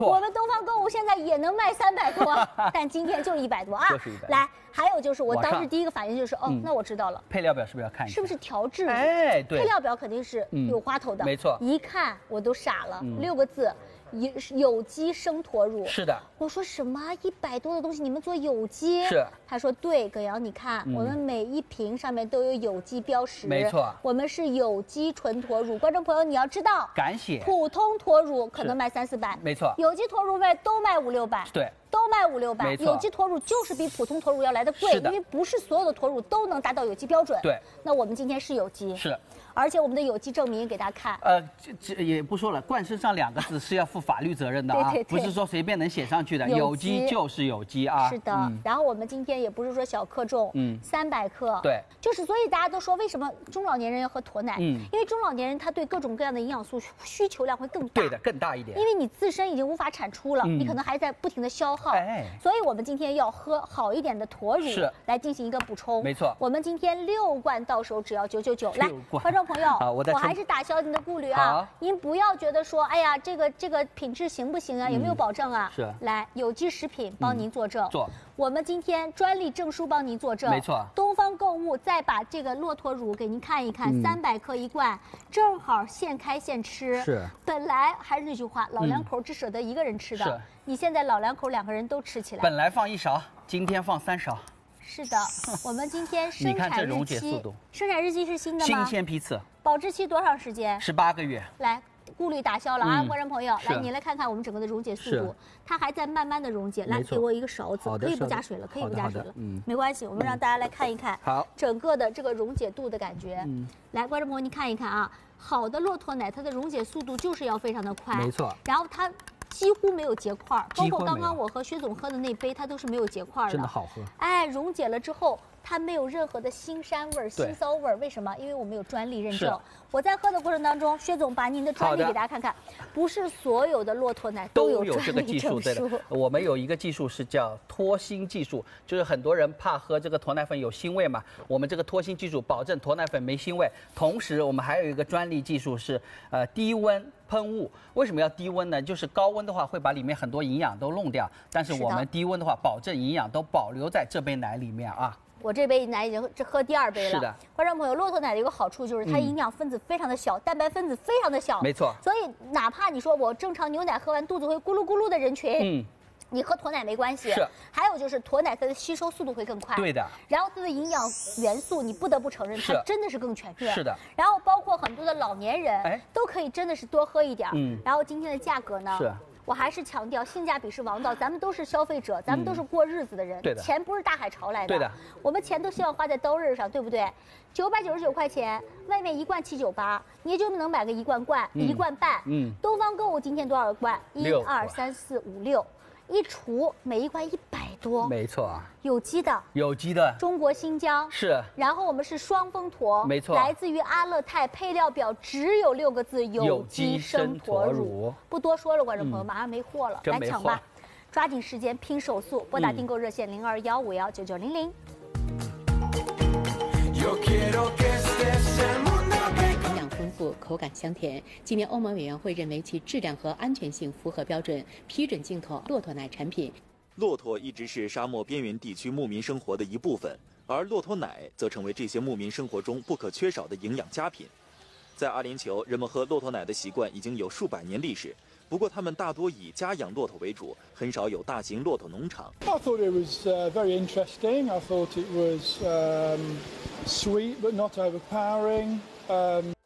我们东方购物现在也能卖300多，但今天就100多啊。 就是100。 来，还有就是我当时第一个反应就是，那我知道了， 配料表是不是要看一下？ 是不是调制？ 哎，对， 配料表肯定是有花头的， 没错。 一看我都傻了，6个字。有机生驼乳是的， 我说什么100多的东西你们做有机？ 是， 他说对，耿阳你看，我们每一瓶上面都有有机标识， 没错， 我们是有机纯驼乳。观众朋友你要知道， 敢写， 普通驼乳可能卖300-400， 没错， 有机驼乳都卖500-600， 对。 都卖500-600，有机驼乳就是比普通驼乳要来的贵，因为不是所有的驼乳都能达到有机标准。 对， 那我们今天是有机， 是， 而且我们的有机证明给大家看。 这也不说了，冠身上2个字是要负法律责任的啊，不是说随便能写上去的。有机就是有机啊。 是的，然后我们今天也不是说小克重，300克。 对， 就是所以大家都说为什么中老年人要喝驼奶？因为中老年人他对各种各样的营养素需求量会更大。 对的，更大一点。 因为你自身已经无法产出了，你可能还在不停的消耗。所以我们今天要喝好一点的驼乳来进行一个补充。 没错， 我们今天6罐到手只要999。来，观众朋友，我还是打消您的顾虑啊，您不要觉得说，哎呀，这个品质行不行啊？有没有保证啊？ 是。 来，有机食品帮您作证。 做。 我们今天专利证书帮您作证。 没错。 东方购物再把这个骆驼乳给您看一看，300克1罐，正好现开现吃。 是。 本来还是那句话，老两口只舍得一个人吃的。是。你现在老两口2个人都吃起来。 本来放1勺，今天放3勺。 是的，我们今天生产日期， 你看这溶解速度， 生产日期是新的吗？ 新鲜批次。 保质期多长时间 ？18个月。 来，顾虑打消了啊，观众朋友，来，你来看看我们整个的溶解速度，它还在慢慢的溶解。来，给我一个勺子，可以不加水了，可以不加水了，没关系，我们让大家来看一看， 好， 整个的这个溶解度的感觉。来，观众朋友，你看一看啊，好的骆驼奶，它的溶解速度就是要非常的快， 没错， 然后它几乎没有结块，包括刚刚我和薛总喝的那杯，它都是没有结块的， 真的好喝。 哎，溶解了之后，它没有任何的腥膻味儿、腥骚味儿，为什么？因为我们有专利认证。我在喝的过程当中，薛总把您的专利给大家看看，不是所有的骆驼奶都有这个技术，对的。我们有一个技术是叫脱腥技术，就是很多人怕喝这个驼奶粉有腥味嘛，我们这个脱腥技术保证驼奶粉没腥味。同时，我们还有一个专利技术是低温喷雾。为什么要低温呢？就是高温的话会把里面很多营养都弄掉，但是我们低温的话，保证营养都保留在这杯奶里面啊。 我这杯奶已经喝第2杯了。 是的， 观众朋友，骆驼奶的一个好处就是它营养分子非常的小，蛋白分子非常的小。 没错。 所以哪怕你说我正常牛奶喝完肚子会咕噜咕噜的人群，你喝驼奶没关系。 是。 还有就是驼奶它的吸收速度会更快。 对的。 然后它的营养元素，你不得不承认它真的是更全面。 是的。 然后包括很多的老年人，都可以真的是多喝一点。然后今天的价格呢？是。我还是强调性价比是王道，咱们都是消费者，咱们都是过日子的人，钱不是大海潮来的， 对的， 我们钱都希望花在刀刃上，对不对？999块钱，外面1罐798，你也就能买个1罐1罐半。东方购物今天多少罐？1、2、3、4、5、6，一除每1罐100多， 没错， 有机的， 有机的， 中国新疆是， 然后我们是双峰驼， 没错， 来自于阿勒泰，配料表只有6个字，有机生驼乳。不多说了，观众朋友，马上没货了，来抢吧，抓紧时间拼手速，拨打订购热线0215519900。 营养丰富，口感香甜。今年欧盟委员会认为其质量和安全性符合标准，批准进口骆驼奶产品。 骆驼一直是沙漠边缘地区牧民生活的一部分，而骆驼奶则成为这些牧民生活中不可缺少的营养佳品。在阿联酋，人们喝骆驼奶的习惯已经有数百年历史。不过，他们大多以家养骆驼为主，很少有大型骆驼农场。 I thought it was very interesting. I thought it was sweet but not overpowering.